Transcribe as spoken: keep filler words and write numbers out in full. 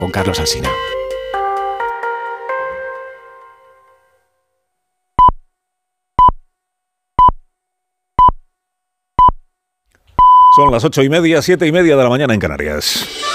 con Carlos Alsina. Son las ocho y media, siete y media de la mañana en Canarias.